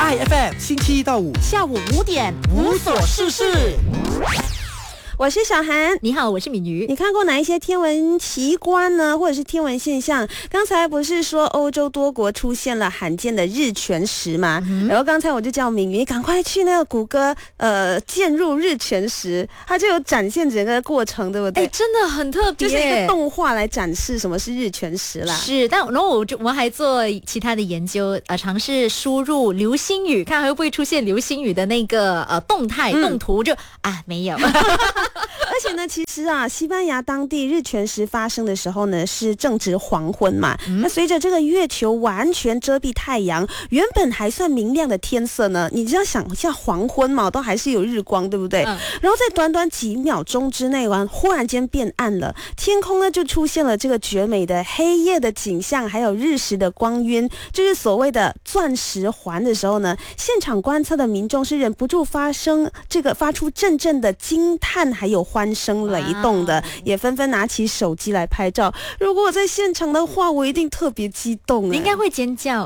IFM 星期一到五下午5点无所事事。 我是小涵， 你好，我是敏瑜。 你看过哪一些天文奇观呢，或者是天文现象？刚才不是说欧洲多国出现了罕见的日全食吗？然后刚才我就叫敏瑜赶快去那个谷歌键入日全食，它就有展现整个过程，对不对？ 真的很特别， 就是一个动画来展示什么是日全食啦。 是，但然后我还做其他的研究，尝试输入流星雨，看会不会出现流星雨的那个动态动图，就没有。 而且呢，其实啊，西班牙当地日全食发生的时候呢，是正值黄昏嘛。那随着这个月球完全遮蔽太阳，原本还算明亮的天色呢，你只要想一下黄昏嘛，都还是有日光，对不对？然后在短短几秒钟之内忽然间变暗了，天空呢就出现了这个绝美的黑夜的景象，还有日食的光晕，就是所谓的钻石环的时候呢，现场观测的民众是忍不住发出阵阵的惊叹，还有欢声雷动的，也纷纷拿起手机来拍照。如果我在现场的话，我一定特别激动。 你应该会尖叫。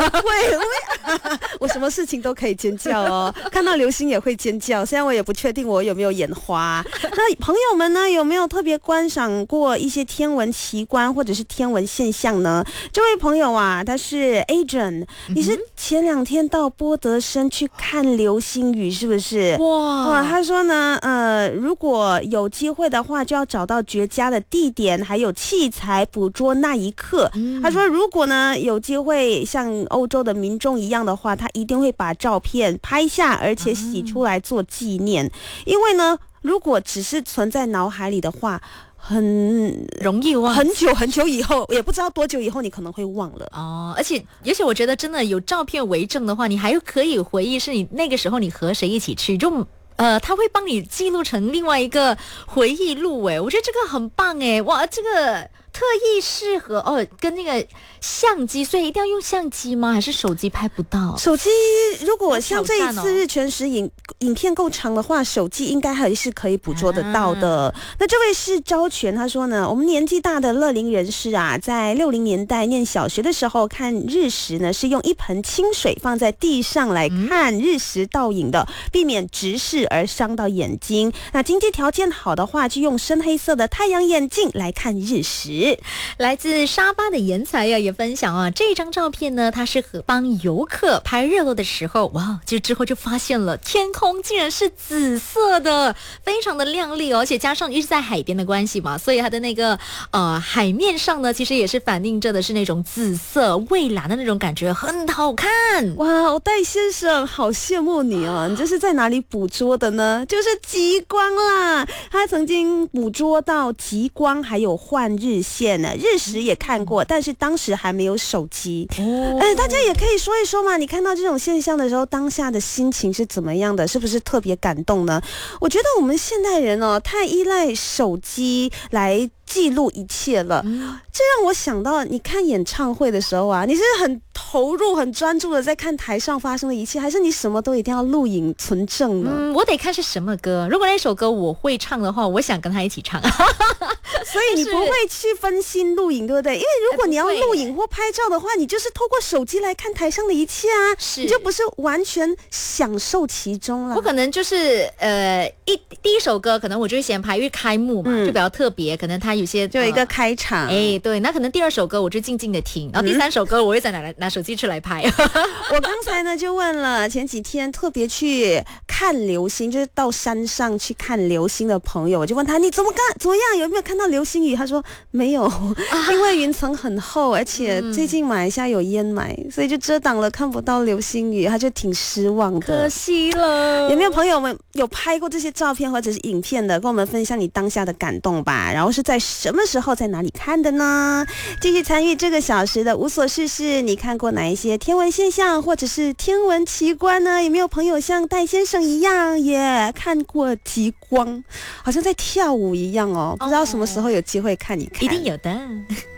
我什么事情都可以尖叫哦，看到流星也会尖叫。虽然我也不确定我有没有眼花。那朋友们呢，有没有特别观赏过一些天文奇观或者是天文现象呢？这位朋友啊，他是 Adrian，你是前2天到波德森去看流星雨是不是？哇，他说呢，如果有机会的话，就要找到绝佳的地点还有器材捕捉那一刻。他说如果呢有机会像欧洲的民众一样的话，他一定会把照片拍下，而且洗出来做纪念。因为呢，如果只是存在脑海里的话，很容易忘， 很久很久以后，也不知道多久以后你可能会忘了哦。而且我觉得真的有照片为证的话，你还可以回忆是你那个时候你和谁一起去，就他会帮你记录成另外一个回忆录。我觉得这个很棒哇，这个特意适合跟那个相机，所以一定要用相机吗？还是手机拍不到？ 手机如果像这一次日全食影片够长的话，手机应该还是可以捕捉得到的。那这位是昭全，他说呢，我们年纪大的乐龄人士啊，在60年代念小学的时候看日食呢，是用一盆清水放在地上来看日食倒影的，避免直视而伤到眼睛。那经济条件好的话，就用深黑色的太阳眼镜来看日食。 来自沙巴的颜才也分享这张照片呢，它是帮游客拍日落的时候，哇，之后就发现了天空竟然是紫色的，非常的亮丽而且加上一直在海边的关系嘛，所以它的那个海面上呢，其实也是反映着的是那种紫色蔚蓝的那种感觉，很好看。 哇，戴先生好羡慕你哦，你这是在哪里捕捉的呢？就是极光啦，他曾经捕捉到极光还有换日线呢，日食也看过，但是当时还没有手机。大家也可以说一说嘛，你看到这种现象的时候，当下的心情是怎么样的？是不是特别感动呢？我觉得我们现代人太依赖手机来记录一切了，这让我想到你看演唱会的时候啊，你是很投入很专注的在看台上发生的一切，还是你什么都一定要录影存证呢？ 我得看是什么歌，如果那首歌我会唱的话，我想跟他一起唱。 所以你不会去分心录影，对不对？因为如果你要录影或拍照的话，你就是透过手机来看台上的一切啊，你就不是完全享受其中了。 我可能就是第一首歌可能我就会先拍，因为开幕嘛，就比较特别，可能它有些就有一个开场， 对，那可能第2首歌我就静静的听，然后第3首歌我会再拿手机出来拍。 我刚才呢就问了前几天特别去看流星，就是到山上去看流星的朋友，我就问他你怎么样，有没有看到流星雨？他说没有，因为云层很厚，而且最近马来西亚有烟霾，所以就遮挡了看不到流星雨，他就挺失望的， 可惜了。 有没有朋友们有拍过这些照片或者是影片的，跟我们分享你当下的感动吧？然后是在什么时候在哪里看的呢？继续参与这个小时的无所事事，你看过哪一些天文现象或者是天文奇观呢？有没有朋友像戴先生一样也看过极光，好像在跳舞一样不知道什么时候有机会看一看。 一定有的。